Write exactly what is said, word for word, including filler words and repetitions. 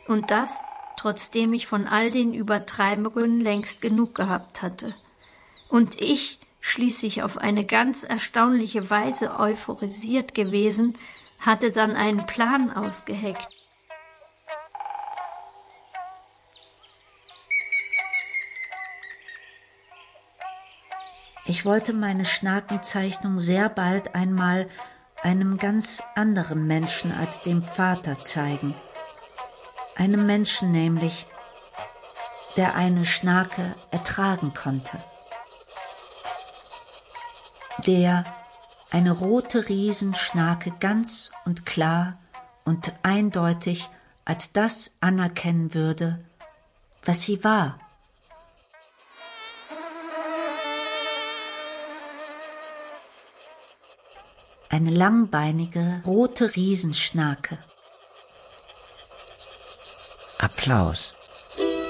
Und das, trotzdem ich von all den Übertreibungen längst genug gehabt hatte. Und ich, schließlich auf eine ganz erstaunliche Weise euphorisiert gewesen, hatte dann einen Plan ausgeheckt. Ich wollte meine Schnakenzeichnung sehr bald einmal einem ganz anderen Menschen als dem Vater zeigen. Einem Menschen nämlich, der eine Schnake ertragen konnte. Der eine rote Riesenschnake ganz und klar und eindeutig als das anerkennen würde, was sie war. Eine langbeinige, rote Riesenschnake. Applaus.